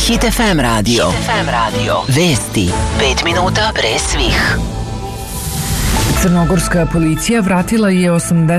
Hit FM radio. Vesti 5 minuta pre svih. Crnogorska policija vratila je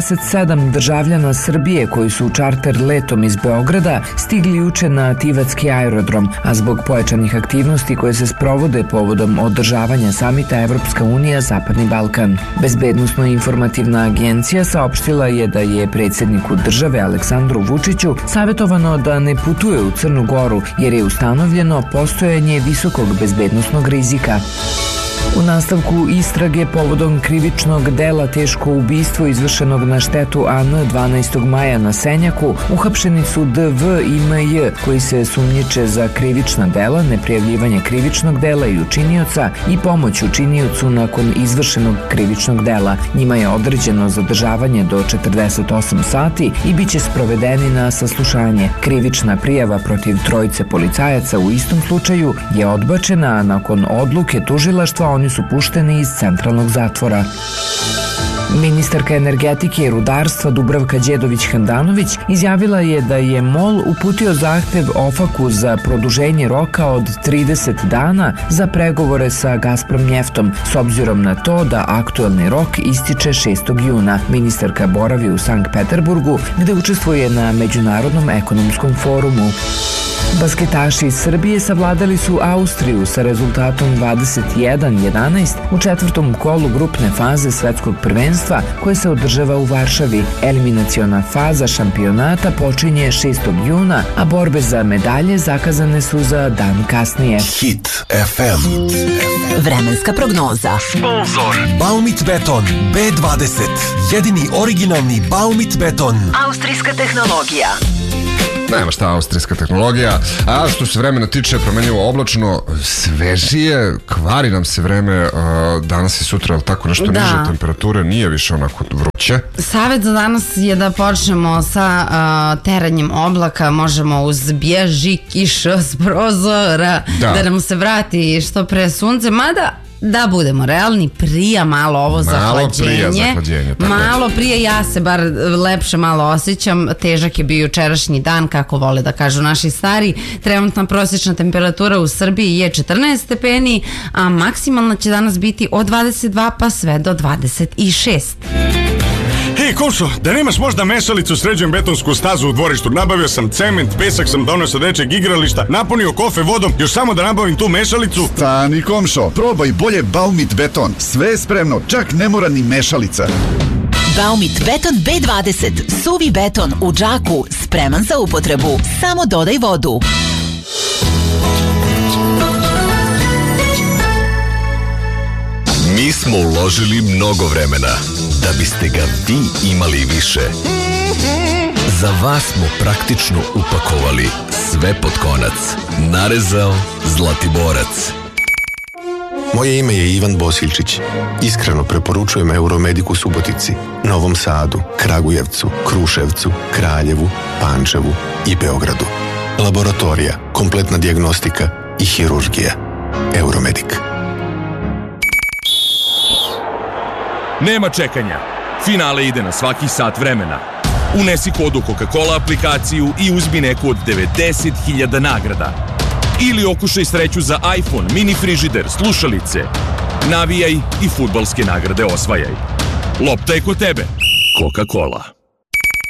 87 državljana Srbije koji su čarter letom iz Beograda stigli juče na Tivatski aerodrom, a zbog pojačanih aktivnosti koje se sprovode povodom održavanja samita Evropska unija Zapadni Balkan. Bezbednosno-informativna agencija saopštila je da je predsjedniku države Aleksandru Vučiću savjetovano da ne putuje u Crnu Goru jer je ustanovljeno postojanje visokog bezbednosnog rizika. U nastavku istrage povodom krivičnog dela teško ubistvo izvršenog na štetu AN 12. maja na Senjaku, uhapšeni su DV i MJ koji se sumnjiče za krivična dela, neprijavljivanje krivičnog dela i učinioca i pomoć učiniocu nakon izvršenog krivičnog dela. Njima je određeno zadržavanje do 48 sati i bit će sprovedeni na saslušanje. Krivična prijava protiv trojice policajaca u istom slučaju je odbačena, a nakon odluke tužilaštva oni su pušteni iz centralnog zatvora. Ministarka energetike i rudarstva Dubravka Đedović-Handanović izjavila je da je MOL uputio zahtev OFAC-u za produženje roka od 30 dana za pregovore sa Gazprom Njeftom, s obzirom na to da aktuelni rok ističe 6. juna. Ministarka boravi u Sankt Peterburgu, gde učestvuje na Međunarodnom ekonomskom forumu. Basketaši iz Srbije savladali su Austriju sa rezultatom 21-11 u četvrtom kolu grupne faze svetskog prvenstva koje se održava u Varšavi. Eliminaciona faza šampionata počinje 6. juna, a borbe za medalje zakazane su za dan kasnije. Hit FM. Vremenska prognoza. Sponzor Baumit Beton B20. Jedini originalni Baumit Beton. Austrijska tehnologija. Nema šta austrijska tehnologija, a što se vremena tiče promenljivo oblačno, svežije, kvari nam se vreme danas i sutra, ali tako nešto niže temperature, nije više onako vruće. Savet za danas je da počnemo sa teranjem oblaka, možemo uz bježi kiša s prozora, da nam se vrati što pre sunce, mada da budemo realni, prija malo ovo zahlađenje. Malo prije, ja se bar lepše malo osjećam. Težak je bio jučerašnji dan, kako vole da kažu naši stari. Trenutna prosječna temperatura u Srbiji je 14 stepeni, a maksimalna će danas biti od 22 pa sve do 26. Hej, Komšo, da nemaš možda mešalicu, sređujem betonsku stazu u dvorištu. Nabavio sam cement, pesak sam donio sa dečeg igrališta, napunio kofe vodom, još samo da nabavim tu mešalicu. Stani, Komšo, probaj bolje Baumit beton. Sve je spremno, čak ne mora ni mešalica. Baumit beton B20. Suvi beton u džaku, spreman za upotrebu. Samo dodaj vodu. Mi smo uložili mnogo vremena da biste ga vi imali više. Za vas smo praktično upakovali sve pod konac. Narezao Zlatiborac. Moje ime je Ivan Bosiljčić. Iskreno preporučujem Euromediku Subotici, Novom Sadu, Kragujevcu, Kruševcu, Kraljevu, Pančevu i Beogradu. Laboratorija, kompletna dijagnostika i hirurgija. Euromedik. Nema čekanja. Finale ide na svaki sat vremena. Unesi kodu Coca-Cola aplikaciju i uzmi neku od 90.000 nagrada. Ili okušaj sreću za iPhone, mini frižider, slušalice. Navijaj i fudbalske nagrade osvajaj. Lopta je kod tebe. Coca-Cola.